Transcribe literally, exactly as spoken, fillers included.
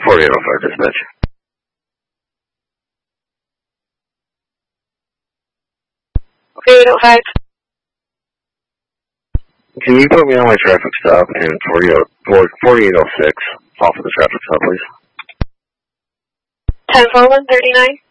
forty-eight oh five, dispatch. forty-eight oh five. Can you put me on my traffic stop in forty-eight oh six off of the traffic stop, please? ten four one thirty-nine.